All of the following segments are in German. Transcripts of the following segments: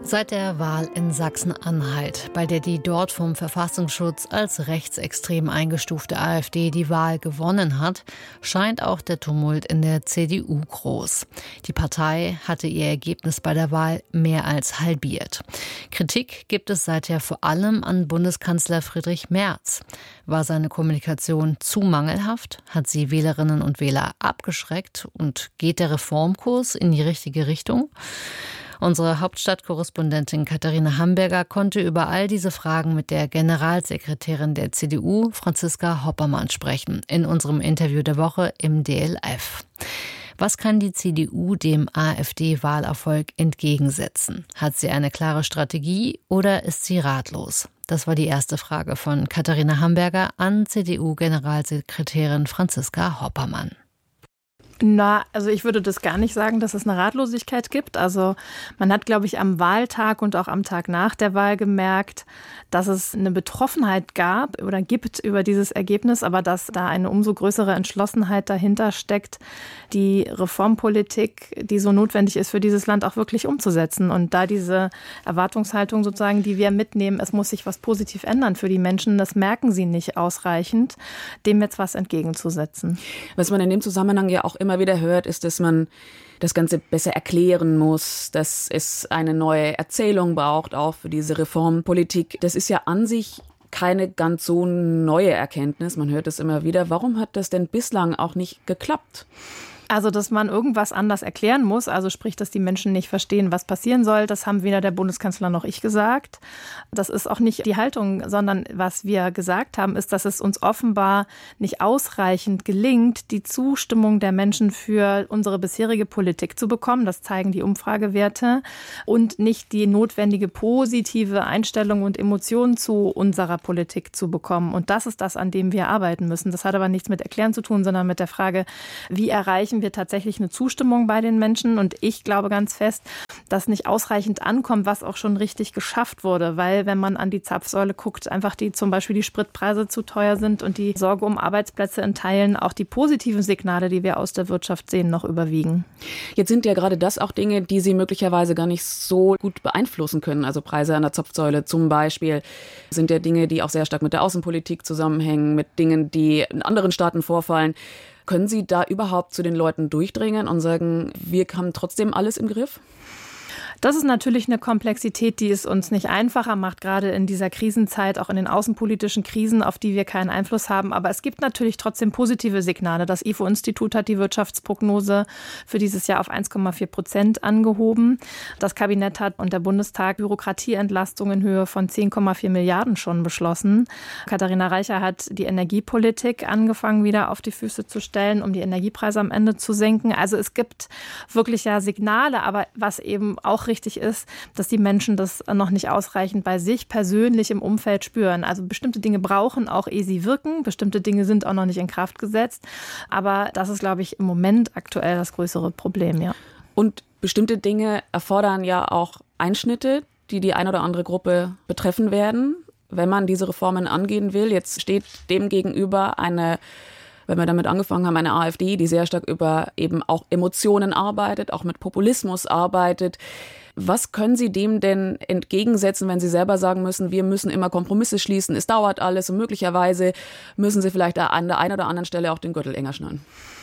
Seit der Wahl in Sachsen-Anhalt, bei der die dort vom Verfassungsschutz als rechtsextrem eingestufte AfD die Wahl gewonnen hat, scheint auch der Tumult in der CDU groß. Die Partei hatte ihr Ergebnis bei der Wahl mehr als halbiert. Kritik gibt es seither vor allem an Bundeskanzler Friedrich Merz. War seine Kommunikation zu mangelhaft? Hat sie Wählerinnen und Wähler abgeschreckt? Und geht der Reformkurs in die richtige Richtung? Unsere Hauptstadtkorrespondentin Katharina Hamburger konnte über all diese Fragen mit der Generalsekretärin der CDU, Franziska Hoppermann, sprechen, in unserem Interview der Woche im DLF. Was kann die CDU dem AfD-Wahlerfolg entgegensetzen? Hat sie eine klare Strategie oder ist sie ratlos? Das war die erste Frage von Katharina Hamburger an CDU-Generalsekretärin Franziska Hoppermann. Also ich würde das gar nicht sagen, dass es eine Ratlosigkeit gibt. Also man hat, glaube ich, am Wahltag und auch am Tag nach der Wahl gemerkt, dass es eine Betroffenheit gab oder gibt über dieses Ergebnis, aber dass da eine umso größere Entschlossenheit dahinter steckt, die Reformpolitik, die so notwendig ist für dieses Land, auch wirklich umzusetzen. Und da diese Erwartungshaltung sozusagen, die wir mitnehmen, es muss sich was positiv ändern für die Menschen, das merken sie nicht ausreichend, dem jetzt was entgegenzusetzen. Was man in dem Zusammenhang ja auch immer wieder hört, ist, dass man das Ganze besser erklären muss, dass es eine neue Erzählung braucht, auch für diese Reformpolitik. Das ist ja an sich keine ganz so neue Erkenntnis. Man hört es immer wieder. Warum hat das denn bislang auch nicht geklappt? Also, dass man irgendwas anders erklären muss, also sprich, dass die Menschen nicht verstehen, was passieren soll, das haben weder der Bundeskanzler noch ich gesagt. Das ist auch nicht die Haltung, sondern was wir gesagt haben, ist, dass es uns offenbar nicht ausreichend gelingt, die Zustimmung der Menschen für unsere bisherige Politik zu bekommen. Das zeigen die Umfragewerte und nicht die notwendige positive Einstellung und Emotion zu unserer Politik zu bekommen. Und das ist das, an dem wir arbeiten müssen. Das hat aber nichts mit Erklären zu tun, sondern mit der Frage, wie erreichen wir tatsächlich eine Zustimmung bei den Menschen. Und ich glaube ganz fest, dass nicht ausreichend ankommt, was auch schon richtig geschafft wurde. Weil wenn man an die Zapfsäule guckt, einfach zum Beispiel die Spritpreise zu teuer sind und die Sorge um Arbeitsplätze in Teilen, auch die positiven Signale, die wir aus der Wirtschaft sehen, noch überwiegen. Jetzt sind ja gerade das auch Dinge, die Sie möglicherweise gar nicht so gut beeinflussen können. Also Preise an der Zapfsäule zum Beispiel sind ja Dinge, die auch sehr stark mit der Außenpolitik zusammenhängen, mit Dingen, die in anderen Staaten vorfallen. Können Sie da überhaupt zu den Leuten durchdringen und sagen, wir haben trotzdem alles im Griff? Das ist natürlich eine Komplexität, die es uns nicht einfacher macht, gerade in dieser Krisenzeit, auch in den außenpolitischen Krisen, auf die wir keinen Einfluss haben. Aber es gibt natürlich trotzdem positive Signale. Das IFO-Institut hat die Wirtschaftsprognose für dieses Jahr auf 1,4% angehoben. Das Kabinett hat und der Bundestag Bürokratieentlastung in Höhe von 10,4 Milliarden schon beschlossen. Katharina Reicher hat die Energiepolitik angefangen, wieder auf die Füße zu stellen, um die Energiepreise am Ende zu senken. Also es gibt wirklich ja Signale, aber was eben auch richtig ist, dass die Menschen das noch nicht ausreichend bei sich persönlich im Umfeld spüren. Also bestimmte Dinge brauchen auch, ehe sie wirken. Bestimmte Dinge sind auch noch nicht in Kraft gesetzt. Aber das ist, glaube ich, im Moment aktuell das größere Problem, ja. Und bestimmte Dinge erfordern ja auch Einschnitte, die eine oder andere Gruppe betreffen werden, wenn man diese Reformen angehen will. Jetzt steht dem gegenüber wenn wir damit angefangen haben, eine AfD, die sehr stark über eben auch Emotionen arbeitet, auch mit Populismus arbeitet. Was können Sie dem denn entgegensetzen, wenn Sie selber sagen müssen, wir müssen immer Kompromisse schließen, es dauert alles und möglicherweise müssen Sie vielleicht an der einen oder anderen Stelle auch den Gürtel enger schnallen?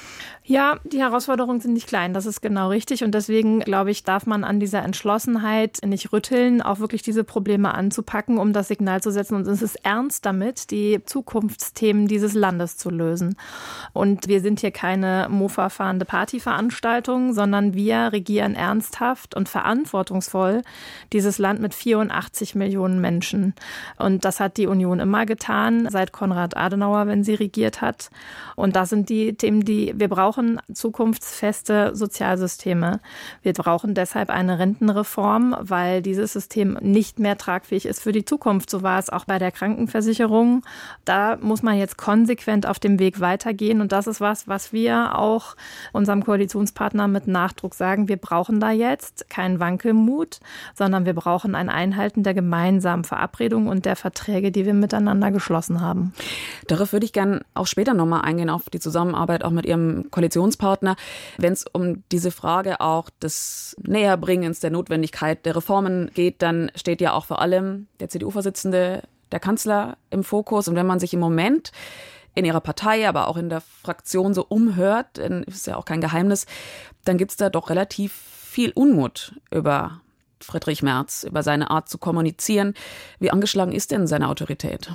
Ja, die Herausforderungen sind nicht klein, das ist genau richtig. Und deswegen, glaube ich, darf man an dieser Entschlossenheit nicht rütteln, auch wirklich diese Probleme anzupacken, um das Signal zu setzen. Und es ist ernst damit, die Zukunftsthemen dieses Landes zu lösen. Und wir sind hier keine Mofa-fahrende Partyveranstaltung, sondern wir regieren ernsthaft und verantwortungsvoll dieses Land mit 84 Millionen Menschen. Und das hat die Union immer getan, seit Konrad Adenauer, wenn sie regiert hat. Und das sind die Themen, die wir brauchen zukunftsfeste Sozialsysteme. Wir brauchen deshalb eine Rentenreform, weil dieses System nicht mehr tragfähig ist für die Zukunft. So war es auch bei der Krankenversicherung. Da muss man jetzt konsequent auf dem Weg weitergehen. Und das ist was wir auch unserem Koalitionspartner mit Nachdruck sagen. Wir brauchen da jetzt keinen Wankelmut, sondern wir brauchen ein Einhalten der gemeinsamen Verabredungen und der Verträge, die wir miteinander geschlossen haben. Darauf würde ich gerne auch später nochmal eingehen, auf die Zusammenarbeit auch mit Ihrem Kollegen Koalitionspartner. Wenn es um diese Frage auch des Näherbringens der Notwendigkeit der Reformen geht, dann steht ja auch vor allem der CDU-Vorsitzende, der Kanzler im Fokus. Und wenn man sich im Moment in ihrer Partei, aber auch in der Fraktion so umhört, dann ist ja auch kein Geheimnis, dann gibt es da doch relativ viel Unmut über Friedrich Merz, über seine Art zu kommunizieren. Wie angeschlagen ist denn seine Autorität?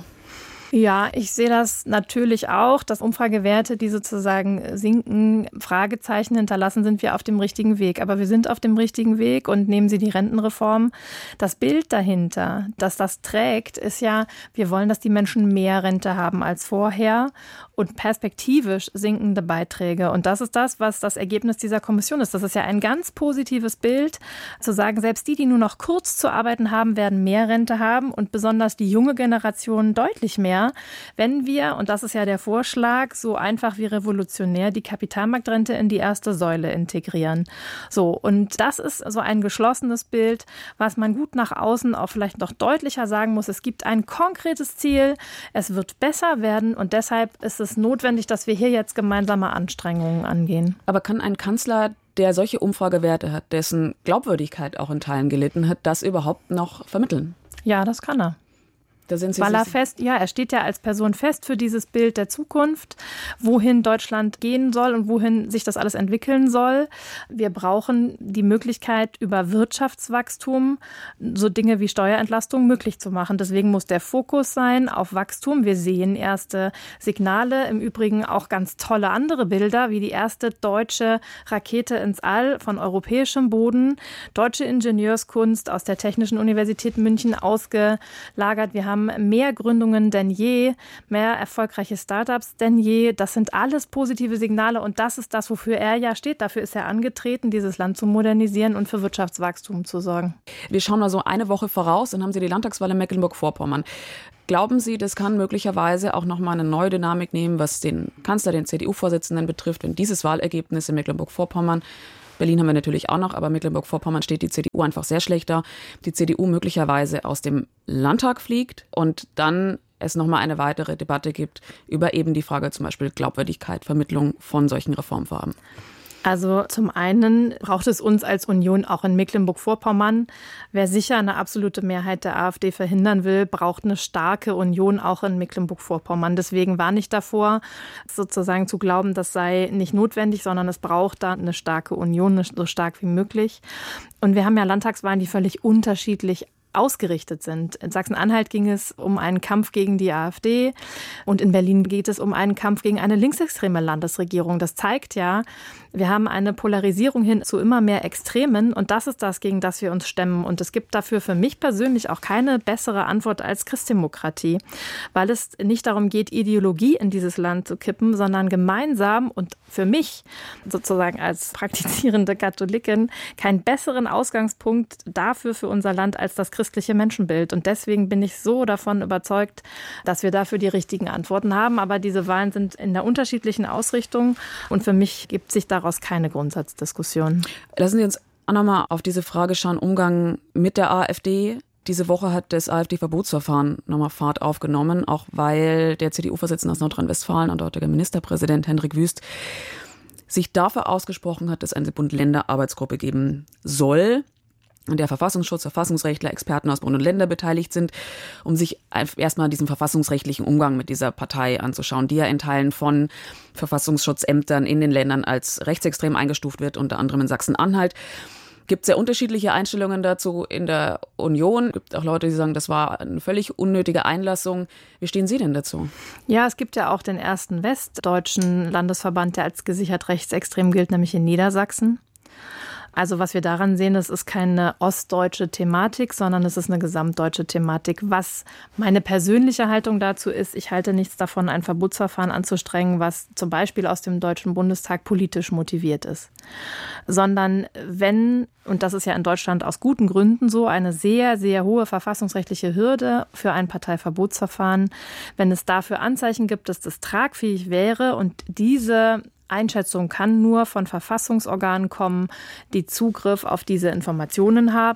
Ja, ich sehe das natürlich auch, dass Umfragewerte, die sozusagen sinken, Fragezeichen hinterlassen, sind wir auf dem richtigen Weg. Aber wir sind auf dem richtigen Weg und nehmen Sie die Rentenreform. Das Bild dahinter, dass das trägt, ist ja, wir wollen, dass die Menschen mehr Rente haben als vorher und perspektivisch sinkende Beiträge. Und das ist das, was das Ergebnis dieser Kommission ist. Das ist ja ein ganz positives Bild, zu sagen, selbst die nur noch kurz zu arbeiten haben, werden mehr Rente haben und besonders die junge Generation deutlich mehr. Wenn wir, und das ist ja der Vorschlag, so einfach wie revolutionär die Kapitalmarktrente in die erste Säule integrieren. So, und das ist so ein geschlossenes Bild, was man gut nach außen auch vielleicht noch deutlicher sagen muss. Es gibt ein konkretes Ziel, es wird besser werden und deshalb ist es notwendig, dass wir hier jetzt gemeinsame Anstrengungen angehen. Aber kann ein Kanzler, der solche Umfragewerte hat, dessen Glaubwürdigkeit auch in Teilen gelitten hat, das überhaupt noch vermitteln? Ja, das kann er. Weil er steht ja als Person fest für dieses Bild der Zukunft, wohin Deutschland gehen soll und wohin sich das alles entwickeln soll. Wir brauchen die Möglichkeit, über Wirtschaftswachstum so Dinge wie Steuerentlastung möglich zu machen. Deswegen muss der Fokus sein auf Wachstum. Wir sehen erste Signale, im Übrigen auch ganz tolle andere Bilder, wie die erste deutsche Rakete ins All von europäischem Boden, deutsche Ingenieurskunst aus der Technischen Universität München ausgelagert. Wir haben mehr Gründungen denn je, mehr erfolgreiche Startups denn je. Das sind alles positive Signale und das ist das, wofür er ja steht. Dafür ist er angetreten, dieses Land zu modernisieren und für Wirtschaftswachstum zu sorgen. Wir schauen mal so eine Woche voraus, dann haben Sie die Landtagswahl in Mecklenburg-Vorpommern. Glauben Sie, das kann möglicherweise auch nochmal eine neue Dynamik nehmen, was den Kanzler, den CDU-Vorsitzenden betrifft, wenn dieses Wahlergebnis in Mecklenburg-Vorpommern, Berlin haben wir natürlich auch noch, aber Mecklenburg-Vorpommern steht die CDU einfach sehr schlecht da. Die CDU möglicherweise aus dem Landtag fliegt und dann es nochmal eine weitere Debatte gibt über eben die Frage zum Beispiel Glaubwürdigkeit, Vermittlung von solchen Reformvorhaben. Also zum einen braucht es uns als Union auch in Mecklenburg-Vorpommern. Wer sicher eine absolute Mehrheit der AfD verhindern will, braucht eine starke Union auch in Mecklenburg-Vorpommern. Deswegen warne ich davor, sozusagen zu glauben, das sei nicht notwendig, sondern es braucht da eine starke Union, so stark wie möglich. Und wir haben ja Landtagswahlen, die völlig unterschiedlich ausgerichtet sind. In Sachsen-Anhalt ging es um einen Kampf gegen die AfD und in Berlin geht es um einen Kampf gegen eine linksextreme Landesregierung. Das zeigt ja, wir haben eine Polarisierung hin zu immer mehr Extremen und das ist das, gegen das wir uns stemmen. Und es gibt dafür für mich persönlich auch keine bessere Antwort als Christdemokratie, weil es nicht darum geht, Ideologie in dieses Land zu kippen, sondern gemeinsam und für mich sozusagen als praktizierende Katholikin keinen besseren Ausgangspunkt dafür für unser Land als das christliche Menschenbild. Und deswegen bin ich so davon überzeugt, dass wir dafür die richtigen Antworten haben. Aber diese Wahlen sind in der unterschiedlichen Ausrichtung und für mich gibt sich daraus keine Grundsatzdiskussion. Lassen Sie uns auch nochmal auf diese Frage schauen, Umgang mit der AfD. Diese Woche hat das AfD-Verbotsverfahren nochmal Fahrt aufgenommen, auch weil der CDU-Vorsitzende aus Nordrhein-Westfalen und dortiger Ministerpräsident Hendrik Wüst sich dafür ausgesprochen hat, dass es eine Bund-Länder-Arbeitsgruppe geben soll, an der Verfassungsschutz, Verfassungsrechtler, Experten aus Bund und Länder beteiligt sind, um sich erstmal diesen verfassungsrechtlichen Umgang mit dieser Partei anzuschauen, die ja in Teilen von Verfassungsschutzämtern in den Ländern als rechtsextrem eingestuft wird, unter anderem in Sachsen-Anhalt. Gibt es sehr unterschiedliche Einstellungen dazu in der Union. Es gibt auch Leute, die sagen, das war eine völlig unnötige Einlassung. Wie stehen Sie denn dazu? Ja, es gibt ja auch den ersten westdeutschen Landesverband, der als gesichert rechtsextrem gilt, nämlich in Niedersachsen. Also was wir daran sehen, das ist keine ostdeutsche Thematik, sondern es ist eine gesamtdeutsche Thematik. Was meine persönliche Haltung dazu ist, ich halte nichts davon, ein Verbotsverfahren anzustrengen, was zum Beispiel aus dem Deutschen Bundestag politisch motiviert ist. Sondern wenn, und das ist ja in Deutschland aus guten Gründen so, eine sehr, sehr hohe verfassungsrechtliche Hürde für ein Parteiverbotsverfahren, wenn es dafür Anzeichen gibt, dass das tragfähig wäre und diese Einschätzung kann nur von Verfassungsorganen kommen, die Zugriff auf diese Informationen haben.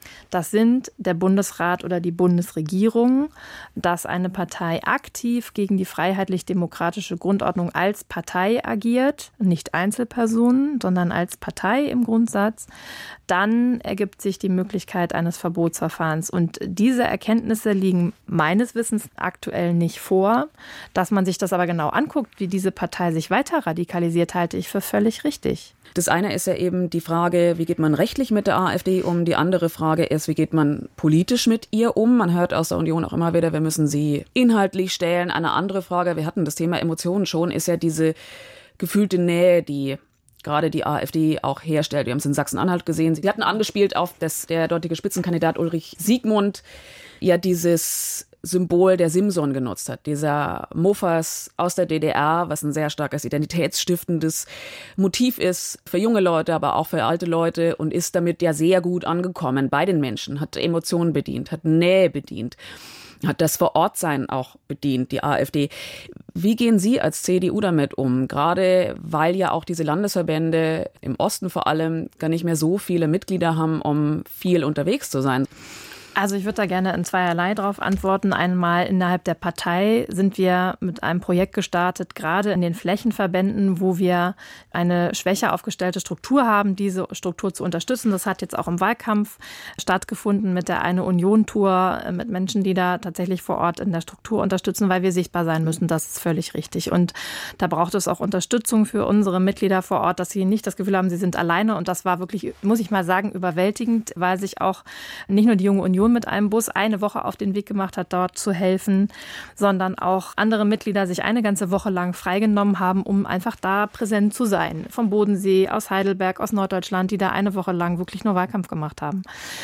Das sind der Bundesrat oder die Bundesregierung, dass eine Partei aktiv gegen die freiheitlich-demokratische Grundordnung als Partei agiert, nicht Einzelpersonen, sondern als Partei im Grundsatz. Dann ergibt sich die Möglichkeit eines Verbotsverfahrens. Und diese Erkenntnisse liegen meines Wissens aktuell nicht vor. Dass man sich das aber genau anguckt, wie diese Partei sich weiter radikalisiert, halte ich für völlig richtig. Das eine ist ja eben die Frage, wie geht man rechtlich mit der AfD um? Die andere Frage ist, wie geht man politisch mit ihr um? Man hört aus der Union auch immer wieder, wir müssen sie inhaltlich stellen. Eine andere Frage, wir hatten das Thema Emotionen schon, ist ja diese gefühlte Nähe, die gerade die AfD auch herstellt. Wir haben es in Sachsen-Anhalt gesehen. Sie hatten angespielt auf, dass der dortige Spitzenkandidat Ulrich Siegmund ja dieses Symbol der Simson genutzt hat. Dieser Mofas aus der DDR, was ein sehr starkes identitätsstiftendes Motiv ist für junge Leute, aber auch für alte Leute und ist damit ja sehr gut angekommen bei den Menschen, hat Emotionen bedient, hat Nähe bedient, hat das Vorortsein auch bedient, die AfD. Wie gehen Sie als CDU damit um? Gerade weil ja auch diese Landesverbände im Osten vor allem gar nicht mehr so viele Mitglieder haben, um viel unterwegs zu sein. Also ich würde da gerne in zweierlei drauf antworten. Einmal innerhalb der Partei sind wir mit einem Projekt gestartet, gerade in den Flächenverbänden, wo wir eine schwächer aufgestellte Struktur haben, diese Struktur zu unterstützen. Das hat jetzt auch im Wahlkampf stattgefunden mit der Eine Union-Tour, mit Menschen, die da tatsächlich vor Ort in der Struktur unterstützen, weil wir sichtbar sein müssen. Das ist völlig richtig. Und da braucht es auch Unterstützung für unsere Mitglieder vor Ort, dass sie nicht das Gefühl haben, sie sind alleine. Und das war wirklich, muss ich mal sagen, überwältigend, weil sich auch nicht nur die Junge Union mit einem Bus eine Woche auf den Weg gemacht hat, dort zu helfen, sondern auch andere Mitglieder sich eine ganze Woche lang freigenommen haben, um einfach da präsent zu sein. Vom Bodensee, aus Heidelberg, aus Norddeutschland, die da eine Woche lang wirklich nur Wahlkampf gemacht haben.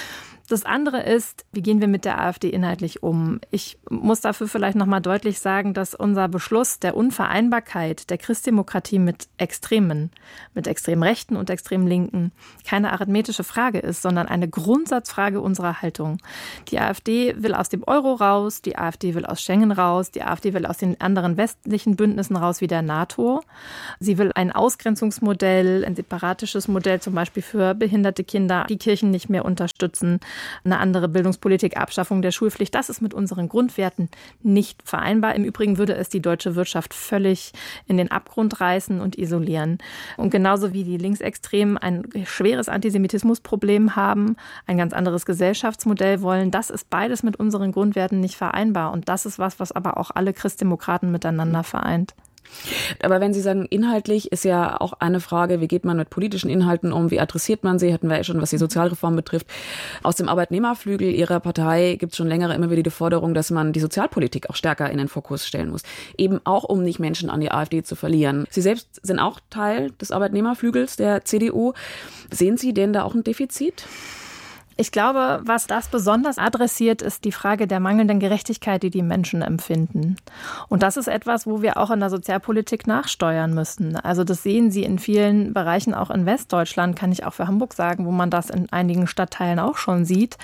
Das andere ist, wie gehen wir mit der AfD inhaltlich um? Ich muss dafür vielleicht noch mal deutlich sagen, dass unser Beschluss der Unvereinbarkeit der Christdemokratie mit Extremen, mit extrem Rechten und extrem Linken keine arithmetische Frage ist, sondern eine Grundsatzfrage unserer Haltung. Die AfD will aus dem Euro raus, die AfD will aus Schengen raus, die AfD will aus den anderen westlichen Bündnissen raus wie der NATO. Sie will ein Ausgrenzungsmodell, ein separatisches Modell zum Beispiel für behinderte Kinder, die Kirchen nicht mehr unterstützen. Eine andere Bildungspolitik, Abschaffung der Schulpflicht, das ist mit unseren Grundwerten nicht vereinbar. Im Übrigen würde es die deutsche Wirtschaft völlig in den Abgrund reißen und isolieren. Und genauso wie die Linksextremen ein schweres Antisemitismusproblem haben, ein ganz anderes Gesellschaftsmodell wollen, das ist beides mit unseren Grundwerten nicht vereinbar. Und das ist was aber auch alle Christdemokraten miteinander vereint. Aber wenn Sie sagen, inhaltlich ist ja auch eine Frage, wie geht man mit politischen Inhalten um, wie adressiert man sie, hatten wir ja schon, was die Sozialreform betrifft. Aus dem Arbeitnehmerflügel Ihrer Partei gibt es schon länger immer wieder die Forderung, dass man die Sozialpolitik auch stärker in den Fokus stellen muss. Eben auch, um nicht Menschen an die AfD zu verlieren. Sie selbst sind auch Teil des Arbeitnehmerflügels der CDU. Sehen Sie denn da auch ein Defizit? Ich glaube, was das besonders adressiert, ist die Frage der mangelnden Gerechtigkeit, die die Menschen empfinden. Und das ist etwas, wo wir auch in der Sozialpolitik nachsteuern müssen. Also das sehen Sie in vielen Bereichen, auch in Westdeutschland, kann ich auch für Hamburg sagen, wo man das in einigen Stadtteilen auch schon sieht,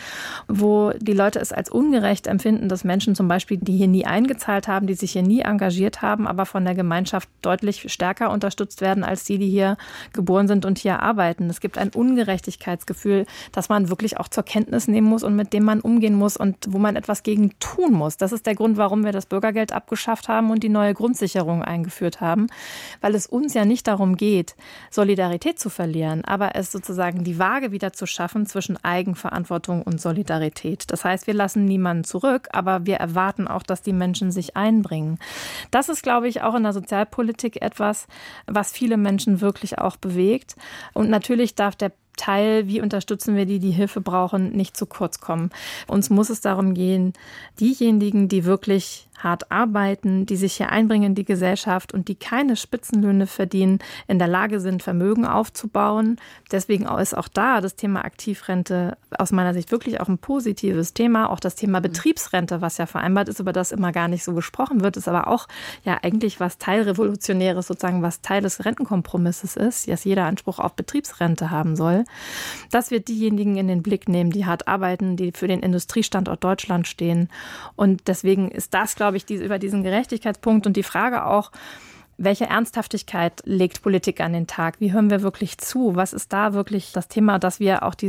wo die Leute es als ungerecht empfinden, dass Menschen zum Beispiel, die hier nie eingezahlt haben, die sich hier nie engagiert haben, aber von der Gemeinschaft deutlich stärker unterstützt werden als die hier geboren sind und hier arbeiten. Es gibt ein Ungerechtigkeitsgefühl, dass man wirklich auch zur Kenntnis nehmen muss und mit dem man umgehen muss und wo man etwas gegen tun muss. Das ist der Grund, warum wir das Bürgergeld abgeschafft haben und die neue Grundsicherung eingeführt haben, weil es uns ja nicht darum geht, Solidarität zu verlieren, aber es sozusagen die Waage wieder zu schaffen zwischen Eigenverantwortung und Solidarität. Das heißt, wir lassen niemanden zurück, aber wir erwarten auch, dass die Menschen sich einbringen. Das ist, glaube ich, auch in der Sozialpolitik etwas, was viele Menschen wirklich auch bewegt. Und natürlich darf der Teil, wie unterstützen wir die Hilfe brauchen, nicht zu kurz kommen. Uns muss es darum gehen, diejenigen, die wirklich hart arbeiten, die sich hier einbringen in die Gesellschaft und die keine Spitzenlöhne verdienen, in der Lage sind, Vermögen aufzubauen. Deswegen ist auch da das Thema Aktivrente aus meiner Sicht wirklich auch ein positives Thema. Auch das Thema Betriebsrente, was ja vereinbart ist, über das immer gar nicht so gesprochen wird, ist aber auch ja eigentlich was Teilrevolutionäres, sozusagen was Teil des Rentenkompromisses ist, dass jeder Anspruch auf Betriebsrente haben soll. Dass wir diejenigen in den Blick nehmen, die hart arbeiten, die für den Industriestandort Deutschland stehen. Und deswegen ist das, glaube ich, über diesen Gerechtigkeitspunkt und die Frage auch, welche Ernsthaftigkeit legt Politik an den Tag? Wie hören wir wirklich zu? Was ist da wirklich das Thema, dass wir auch diese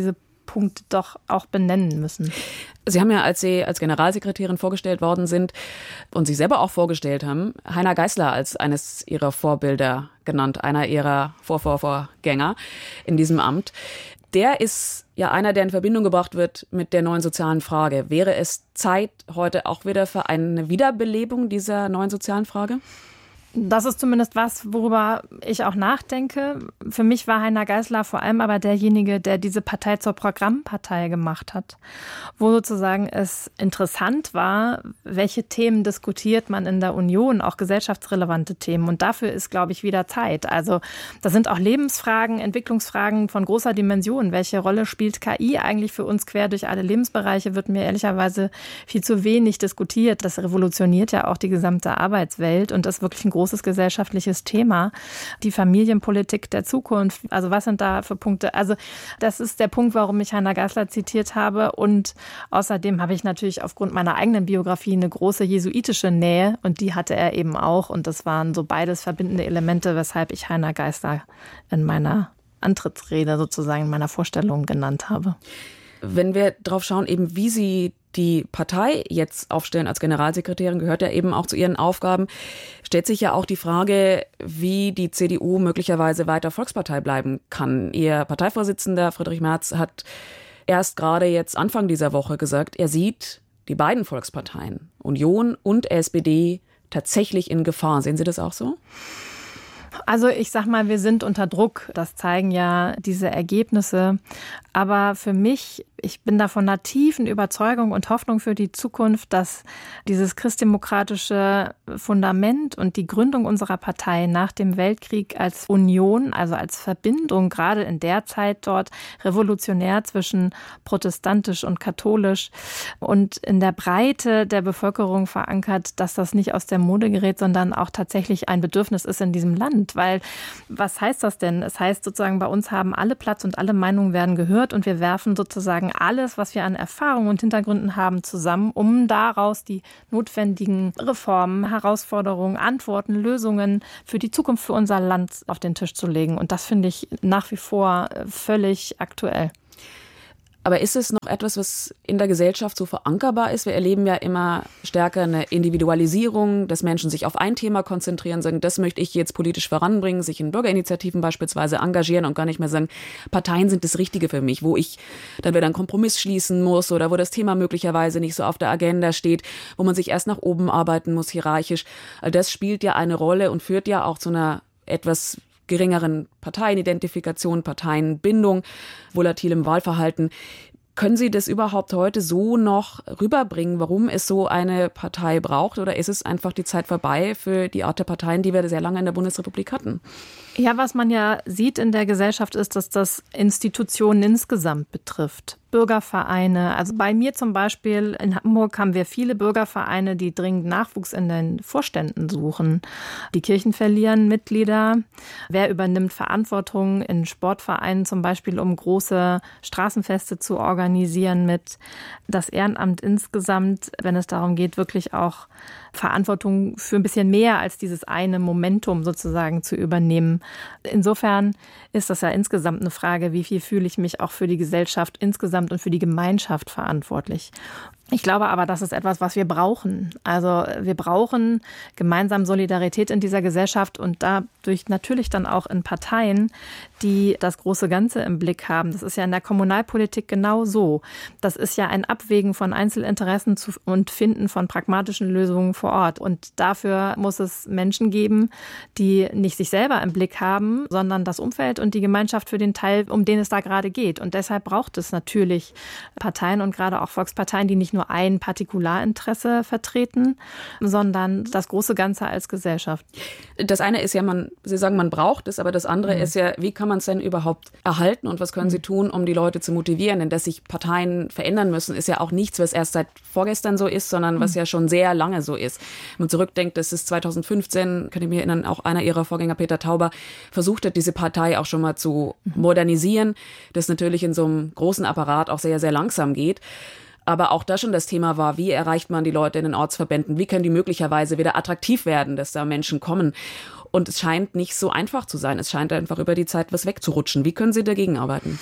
Punkte doch auch benennen müssen. Sie haben ja, als Sie als Generalsekretärin vorgestellt worden sind und sich selber auch vorgestellt haben, Heiner Geißler als eines Ihrer Vorbilder genannt, einer Ihrer Vorgänger in diesem Amt. Der ist ja einer, der in Verbindung gebracht wird mit der neuen sozialen Frage. Wäre es Zeit heute auch wieder für eine Wiederbelebung dieser neuen sozialen Frage? Das ist zumindest was, worüber ich auch nachdenke. Für mich war Heiner Geißler vor allem aber derjenige, der diese Partei zur Programmpartei gemacht hat, wo sozusagen es interessant war, welche Themen diskutiert man in der Union, auch gesellschaftsrelevante Themen. Und dafür ist, glaube ich, wieder Zeit. Also da sind auch Lebensfragen, Entwicklungsfragen von großer Dimension. Welche Rolle spielt KI eigentlich für uns quer durch alle Lebensbereiche, wird mir ehrlicherweise viel zu wenig diskutiert. Das revolutioniert ja auch die gesamte Arbeitswelt und ist wirklich ein großes gesellschaftliches Thema. Die Familienpolitik der Zukunft, also was sind da für Punkte? Also das ist der Punkt, warum ich Heiner Geißler zitiert habe. Und außerdem habe ich natürlich aufgrund meiner eigenen Biografie eine große jesuitische Nähe und die hatte er eben auch. Und das waren so beides verbindende Elemente, weshalb ich Heiner Geißler in meiner Antrittsrede sozusagen, in meiner Vorstellung genannt habe. Wenn wir drauf schauen, eben wie Sie die Partei jetzt aufstellen als Generalsekretärin, gehört ja eben auch zu Ihren Aufgaben, stellt sich ja auch die Frage, wie die CDU möglicherweise weiter Volkspartei bleiben kann. Ihr Parteivorsitzender Friedrich Merz hat erst gerade jetzt Anfang dieser Woche gesagt, er sieht die beiden Volksparteien, Union und SPD, tatsächlich in Gefahr. Sehen Sie das auch so? Also ich sag mal, wir sind unter Druck. Das zeigen ja diese Ergebnisse. Aber für mich, ich bin da von einer tiefen Überzeugung und Hoffnung für die Zukunft, dass dieses christdemokratische Fundament und die Gründung unserer Partei nach dem Weltkrieg als Union, also als Verbindung, gerade in der Zeit dort revolutionär zwischen protestantisch und katholisch und in der Breite der Bevölkerung verankert, dass das nicht aus der Mode gerät, sondern auch tatsächlich ein Bedürfnis ist in diesem Land. Weil, was heißt das denn? Es heißt sozusagen, bei uns haben alle Platz und alle Meinungen werden gehört und wir werfen sozusagen alles, was wir an Erfahrungen und Hintergründen haben, zusammen, um daraus die notwendigen Reformen, Herausforderungen, Antworten, Lösungen für die Zukunft für unser Land auf den Tisch zu legen. Und das finde ich nach wie vor völlig aktuell. Aber ist es noch etwas, was in der Gesellschaft so verankerbar ist? Wir erleben ja immer stärker eine Individualisierung, dass Menschen sich auf ein Thema konzentrieren, sagen, das möchte ich jetzt politisch voranbringen, sich in Bürgerinitiativen beispielsweise engagieren und gar nicht mehr sagen, Parteien sind das Richtige für mich, wo ich dann wieder einen Kompromiss schließen muss oder wo das Thema möglicherweise nicht so auf der Agenda steht, wo man sich erst nach oben arbeiten muss, hierarchisch. All das spielt ja eine Rolle und führt ja auch zu einer etwas geringeren Parteienidentifikation, Parteienbindung, volatilem Wahlverhalten. Können Sie das überhaupt heute so noch rüberbringen, warum es so eine Partei braucht? Oder ist es einfach die Zeit vorbei für die Art der Parteien, die wir sehr lange in der Bundesrepublik hatten? Ja, was man ja sieht in der Gesellschaft ist, dass das Institutionen insgesamt betrifft. Bürgervereine. Also bei mir zum Beispiel in Hamburg haben wir viele Bürgervereine, die dringend Nachwuchs in den Vorständen suchen. Die Kirchen verlieren Mitglieder. Wer übernimmt Verantwortung in Sportvereinen zum Beispiel, um große Straßenfeste zu organisieren mit? Das Ehrenamt insgesamt, wenn es darum geht, wirklich auch Verantwortung für ein bisschen mehr als dieses eine Momentum sozusagen zu übernehmen. Insofern ist das ja insgesamt eine Frage, wie viel fühle ich mich auch für die Gesellschaft insgesamt und für die Gemeinschaft verantwortlich. Ich glaube aber, das ist etwas, was wir brauchen. Also wir brauchen gemeinsam Solidarität in dieser Gesellschaft und dadurch natürlich dann auch in Parteien, die das große Ganze im Blick haben. Das ist ja in der Kommunalpolitik genau so. Das ist ja ein Abwägen von Einzelinteressen und Finden von pragmatischen Lösungen vor Ort. Und dafür muss es Menschen geben, die nicht sich selber im Blick haben, sondern das Umfeld und die Gemeinschaft für den Teil, um den es da gerade geht. Und deshalb braucht es natürlich Parteien und gerade auch Volksparteien, die nicht nur ein Partikularinteresse vertreten, sondern das große Ganze als Gesellschaft. Das eine ist ja, Sie sagen, man braucht es, aber das andere ist ja, wie kann man es denn überhaupt erhalten und was können Sie tun, um die Leute zu motivieren? Denn dass sich Parteien verändern müssen, ist ja auch nichts, was erst seit vorgestern so ist, sondern was ja schon sehr lange so ist. Wenn man zurückdenkt, das ist 2015, kann ich mich erinnern, auch einer Ihrer Vorgänger, Peter Tauber, versucht hat, diese Partei auch schon mal zu modernisieren, das natürlich in so einem großen Apparat auch sehr, sehr langsam geht. Aber auch da schon das Thema war, wie erreicht man die Leute in den Ortsverbänden? Wie können die möglicherweise wieder attraktiv werden, dass da Menschen kommen? Und es scheint nicht so einfach zu sein. Es scheint einfach über die Zeit was wegzurutschen. Wie können Sie dagegen arbeiten?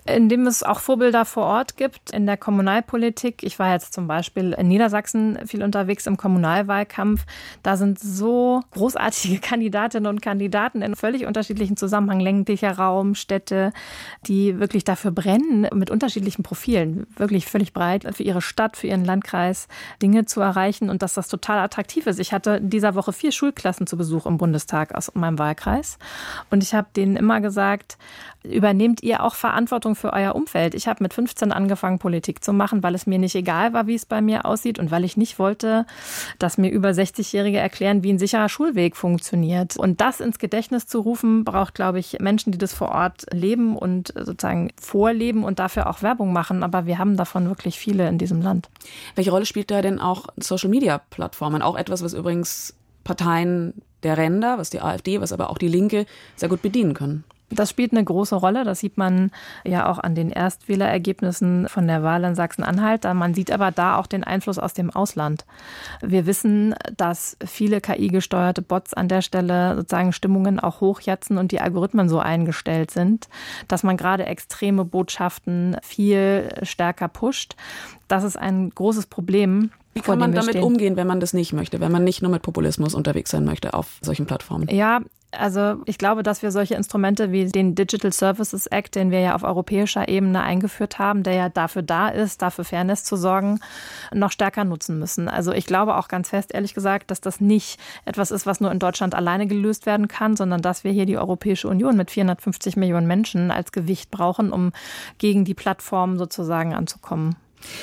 Indem es auch Vorbilder vor Ort gibt in der Kommunalpolitik. Ich war jetzt zum Beispiel in Niedersachsen viel unterwegs im Kommunalwahlkampf. Da sind so großartige Kandidatinnen und Kandidaten in völlig unterschiedlichen Zusammenhängen, ländlicher Raum, Städte, die wirklich dafür brennen, mit unterschiedlichen Profilen, wirklich völlig breit, für ihre Stadt, für ihren Landkreis Dinge zu erreichen und dass das total attraktiv ist. Ich hatte in dieser Woche 4 Schulklassen zu Besuch im Bundestag aus meinem Wahlkreis und ich habe denen immer gesagt, übernehmt ihr auch Verantwortung für euer Umfeld. Ich habe mit 15 angefangen, Politik zu machen, weil es mir nicht egal war, wie es bei mir aussieht und weil ich nicht wollte, dass mir über 60-Jährige erklären, wie ein sicherer Schulweg funktioniert. Und das ins Gedächtnis zu rufen, braucht, glaube ich, Menschen, die das vor Ort leben und sozusagen vorleben und dafür auch Werbung machen. Aber wir haben davon wirklich viele in diesem Land. Welche Rolle spielt da denn auch Social-Media-Plattformen? Auch etwas, was übrigens Parteien der Ränder, was die AfD, was aber auch die Linke sehr gut bedienen können. Das spielt eine große Rolle. Das sieht man ja auch an den Erstwählerergebnissen von der Wahl in Sachsen-Anhalt. Man sieht aber da auch den Einfluss aus dem Ausland. Wir wissen, dass viele KI-gesteuerte Bots an der Stelle sozusagen Stimmungen auch hochjatzen und die Algorithmen so eingestellt sind, dass man gerade extreme Botschaften viel stärker pusht. Das ist ein großes Problem. Wie kann man damit umgehen, wenn man das nicht möchte, wenn man nicht nur mit Populismus unterwegs sein möchte auf solchen Plattformen? Ja, also ich glaube, dass wir solche Instrumente wie den Digital Services Act, den wir ja auf europäischer Ebene eingeführt haben, der ja dafür da ist, dafür Fairness zu sorgen, noch stärker nutzen müssen. Also ich glaube auch ganz fest, ehrlich gesagt, dass das nicht etwas ist, was nur in Deutschland alleine gelöst werden kann, sondern dass wir hier die Europäische Union mit 450 Millionen Menschen als Gewicht brauchen, um gegen die Plattformen sozusagen anzukommen.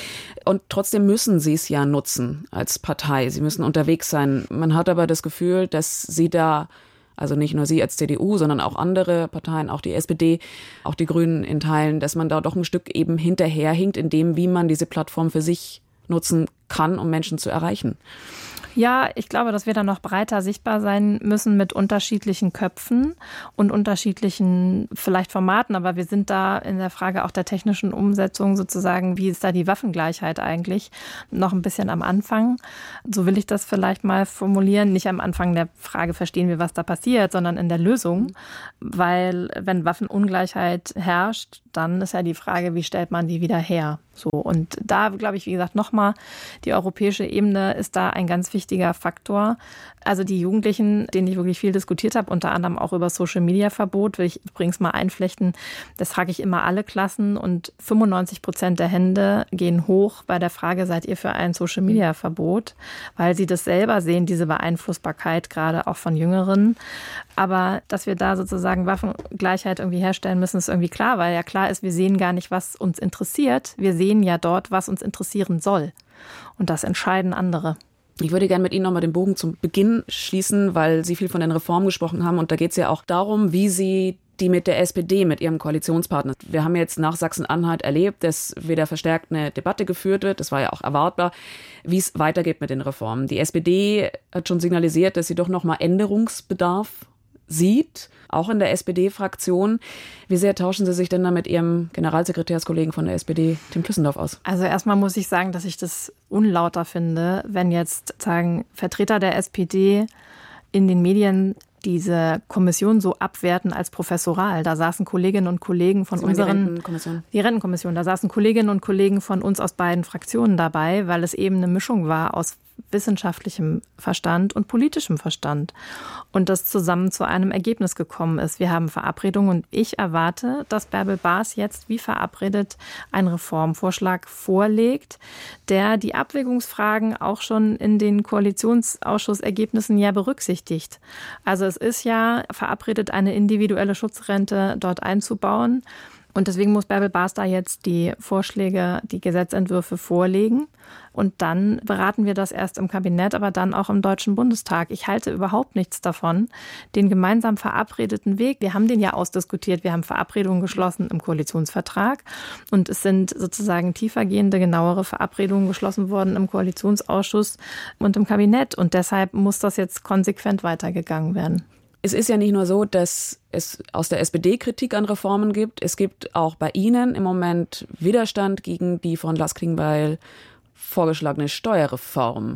Und trotzdem müssen Sie es ja nutzen als Partei. Sie müssen unterwegs sein. Man hat aber das Gefühl, dass Sie da, also nicht nur Sie als CDU, sondern auch andere Parteien, auch die SPD, auch die Grünen in Teilen, dass man da doch ein Stück eben hinterherhinkt in dem, wie man diese Plattform für sich nutzen kann, um Menschen zu erreichen. Ja, ich glaube, dass wir da noch breiter sichtbar sein müssen mit unterschiedlichen Köpfen und unterschiedlichen vielleicht Formaten. Aber wir sind da in der Frage auch der technischen Umsetzung sozusagen, wie ist da die Waffengleichheit eigentlich, noch ein bisschen am Anfang. So will ich das vielleicht mal formulieren. Nicht am Anfang der Frage, verstehen wir, was da passiert, sondern in der Lösung. Weil wenn Waffenungleichheit herrscht, dann ist ja die Frage, wie stellt man die wieder her? So, und da, glaube ich, wie gesagt, nochmal, die europäische Ebene ist da ein ganz wichtiger Faktor. Also die Jugendlichen, denen ich wirklich viel diskutiert habe, unter anderem auch über Social-Media-Verbot, will ich übrigens mal einflechten, das frage ich immer alle Klassen und 95% der Hände gehen hoch bei der Frage, seid ihr für ein Social-Media-Verbot? Weil sie das selber sehen, diese Beeinflussbarkeit, gerade auch von Jüngeren. Aber dass wir da sozusagen Waffengleichheit irgendwie herstellen müssen, ist irgendwie klar, weil ja klar ist, wir sehen gar nicht, was uns interessiert. Wir sehen ja dort, was uns interessieren soll. Und das entscheiden andere. Ich würde gerne mit Ihnen nochmal den Bogen zum Beginn schließen, weil Sie viel von den Reformen gesprochen haben. Und da geht es ja auch darum, wie Sie die mit der SPD, mit Ihrem Koalitionspartner. Wir haben jetzt nach Sachsen-Anhalt erlebt, dass wieder verstärkt eine Debatte geführt wird. Das war ja auch erwartbar, wie es weitergeht mit den Reformen. Die SPD hat schon signalisiert, dass sie doch nochmal Änderungsbedarf sieht, auch in der SPD-Fraktion. Wie sehr tauschen Sie sich denn da mit Ihrem Generalsekretärskollegen von der SPD, Tim Tüssendorf, aus? Also erstmal muss ich sagen, dass ich das unlauter finde, wenn jetzt Vertreter der SPD in den Medien diese Kommission so abwerten als professoral. Da saßen Kolleginnen und Kollegen von die Rentenkommission, da saßen Kolleginnen und Kollegen von uns aus beiden Fraktionen dabei, weil es eben eine Mischung war aus wissenschaftlichem Verstand und politischem Verstand und das zusammen zu einem Ergebnis gekommen ist. Wir haben Verabredungen und ich erwarte, dass Bärbel Baas jetzt wie verabredet einen Reformvorschlag vorlegt, der die Abwägungsfragen auch schon in den Koalitionsausschussergebnissen ja berücksichtigt. Also es ist ja verabredet, eine individuelle Schutzrente dort einzubauen. Und deswegen muss Bärbel Baas da jetzt die Vorschläge, die Gesetzentwürfe vorlegen. Und dann beraten wir das erst im Kabinett, aber dann auch im Deutschen Bundestag. Ich halte überhaupt nichts davon, den gemeinsam verabredeten Weg, wir haben den ja ausdiskutiert, wir haben Verabredungen geschlossen im Koalitionsvertrag und es sind sozusagen tiefergehende, genauere Verabredungen geschlossen worden im Koalitionsausschuss und im Kabinett. Und deshalb muss das jetzt konsequent weitergegangen werden. Es ist ja nicht nur so, dass es aus der SPD Kritik an Reformen gibt. Es gibt auch bei Ihnen im Moment Widerstand gegen die von Lars Klingbeil vorgeschlagene Steuerreform.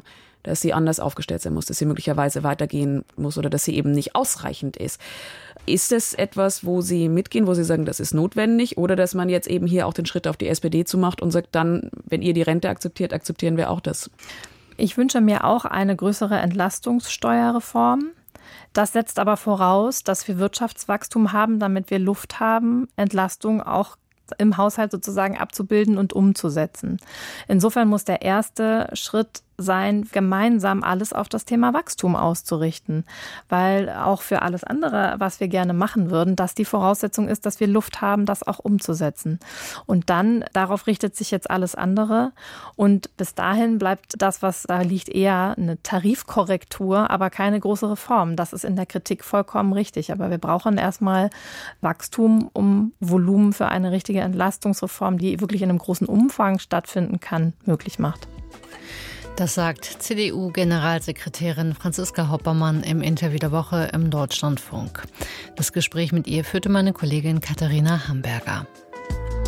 dass sie anders aufgestellt sein muss, dass sie möglicherweise weitergehen muss oder dass sie eben nicht ausreichend ist. Ist es etwas, wo Sie mitgehen, wo Sie sagen, das ist notwendig, oder dass man jetzt eben hier auch den Schritt auf die SPD zumacht und sagt, dann, wenn ihr die Rente akzeptiert, akzeptieren wir auch das? Ich wünsche mir auch eine größere Entlastungssteuerreform. Das setzt aber voraus, dass wir Wirtschaftswachstum haben, damit wir Luft haben, Entlastung auch im Haushalt sozusagen abzubilden und umzusetzen. Insofern muss der erste Schritt sein, gemeinsam alles auf das Thema Wachstum auszurichten, weil auch für alles andere, was wir gerne machen würden, das die Voraussetzung ist, dass wir Luft haben, das auch umzusetzen. Und dann, darauf richtet sich jetzt alles andere, und bis dahin bleibt das, was da liegt, eher eine Tarifkorrektur, aber keine große Reform. Das ist in der Kritik vollkommen richtig, aber wir brauchen erstmal Wachstum, um Volumen für eine richtige Entlastungsreform, die wirklich in einem großen Umfang stattfinden kann, möglich macht. Das sagt CDU-Generalsekretärin Franziska Hoppermann im Interview der Woche im Deutschlandfunk. Das Gespräch mit ihr führte meine Kollegin Katharina Hamberger.